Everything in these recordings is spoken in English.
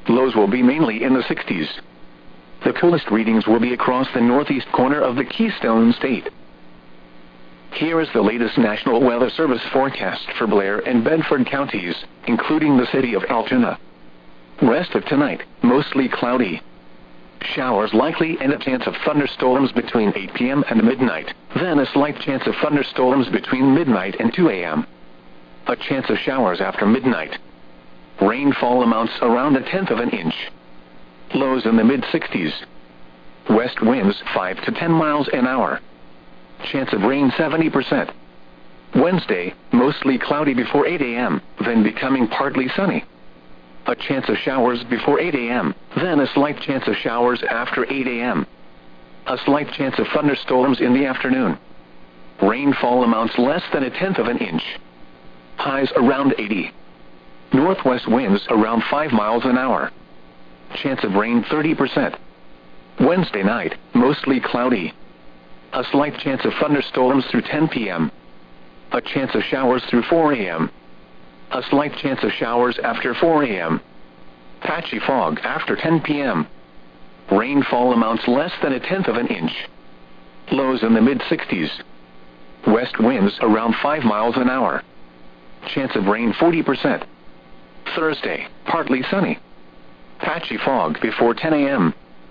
Lows will be mainly in the 60s. The coolest readings will be across the northeast corner of the Keystone State. Here is the latest National Weather Service forecast for Blair and Bedford counties, including the city of Altoona. Rest of tonight, mostly cloudy. Showers likely and a chance of thunderstorms between 8 p.m. and midnight, then a slight chance of thunderstorms between midnight and 2 a.m. A chance of showers after midnight. Rainfall amounts around 1/10 of an inch. Lows in the mid-60s. West winds 5 to 10 miles an hour. Chance of rain 70%. Wednesday, mostly cloudy before 8 a.m., then becoming partly sunny. A chance of showers before 8 a.m., then a slight chance of showers after 8 a.m. A slight chance of thunderstorms in the afternoon. Rainfall amounts less than 1/10 of an inch. Highs around 80. Northwest winds around 5 miles an hour. Chance of rain 30%. Wednesday night, mostly cloudy. A slight chance of thunderstorms through 10 p.m. A chance of showers through 4 a.m. A slight chance of showers after 4 a.m. Patchy fog after 10 p.m. Rainfall amounts less than 1/10 of an inch. Lows in the mid-60s. West winds around 5 miles an hour. Chance of rain 40%. Thursday, partly sunny. Patchy fog before 10 a.m.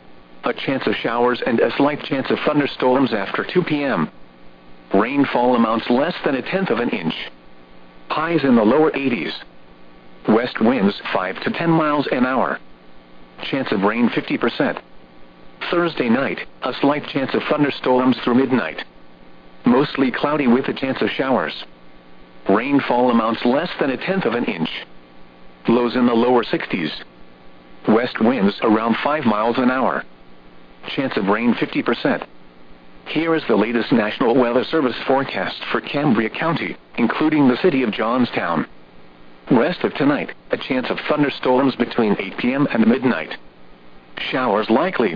A chance of showers and a slight chance of thunderstorms after 2 p.m. Rainfall amounts less than 1/10 of an inch. Highs in the lower 80s. West winds 5 to 10 miles an hour. Chance of rain 50%. Thursday night, a slight chance of thunderstorms through midnight. Mostly cloudy with a chance of showers. Rainfall amounts less than 1/10 of an inch. Lows in the lower 60s. West winds around 5 miles an hour. Chance of rain 50%. Here is the latest National Weather Service forecast for Cambria County, including the city of Johnstown. Rest of tonight, a chance of thunderstorms between 8 p.m. and midnight. Showers likely.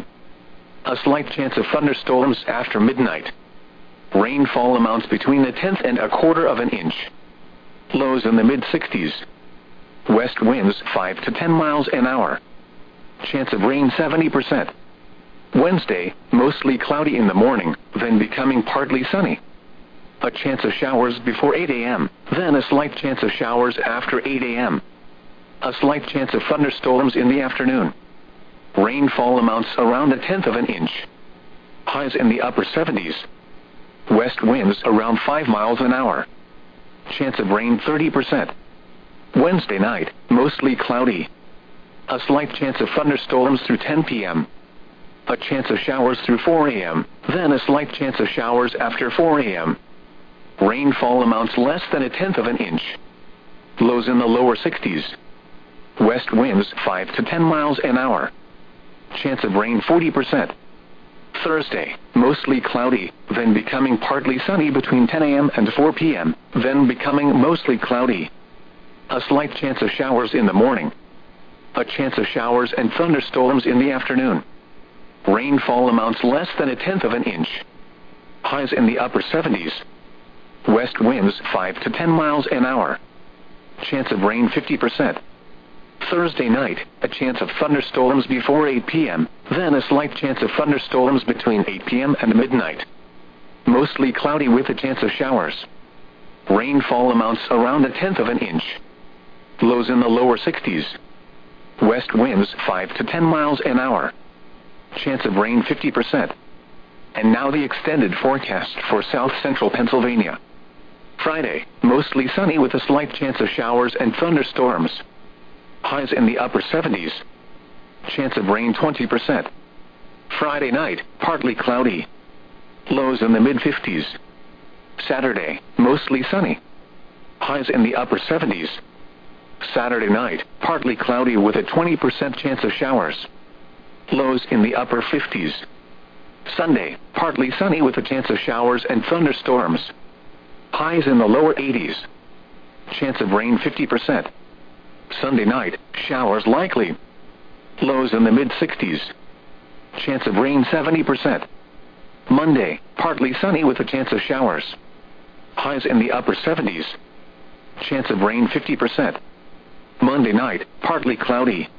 A slight chance of thunderstorms after midnight. Rainfall amounts between 1/10 and 1/4 of an inch. Lows in the mid-60s. West winds 5 to 10 miles an hour. Chance of rain 70%. Wednesday, mostly cloudy in the morning, then becoming partly sunny. A chance of showers before 8 a.m., then a slight chance of showers after 8 a.m. A slight chance of thunderstorms in the afternoon. Rainfall amounts around 1/10 of an inch. Highs in the upper 70s. West winds around 5 miles an hour. Chance of rain 30%. Wednesday night, mostly cloudy. A slight chance of thunderstorms through 10 p.m. A chance of showers through 4 a.m., then a slight chance of showers after 4 a.m. Rainfall amounts less than 1/10 of an inch. Lows in the lower 60s. West winds 5 to 10 miles an hour. Chance of rain 40%. Thursday, mostly cloudy, then becoming partly sunny between 10 a.m. and 4 p.m., then becoming mostly cloudy. A slight chance of showers in the morning. A chance of showers and thunderstorms in the afternoon. Rainfall amounts less than 1/10 of an inch. Highs in the upper 70s. West winds 5 to 10 miles an hour. Chance of rain 50%. Thursday night, a chance of thunderstorms before 8 p.m., then a slight chance of thunderstorms between 8 p.m. and midnight. Mostly cloudy with a chance of showers. Rainfall amounts around 1/10 of an inch. Lows in the lower 60s. West winds 5 to 10 miles an hour. Chance of rain 50%. And now the extended forecast for south central Pennsylvania. Friday, mostly sunny with a slight chance of showers and thunderstorms. Highs in the upper 70s. Chance of rain 20%. Friday night, partly cloudy. Lows in the mid-50s. Saturday, mostly sunny. Highs in the upper 70s. Saturday night, partly cloudy with a 20% chance of showers. Lows in the upper 50s. Sunday, partly sunny with a chance of showers and thunderstorms. Highs in the lower 80s. Chance of rain 50%. Sunday night, showers likely. Lows in the mid-60s. Chance of rain 70%. Monday, partly sunny with a chance of showers. Highs in the upper 70s. Chance of rain 50%. Monday night, partly cloudy.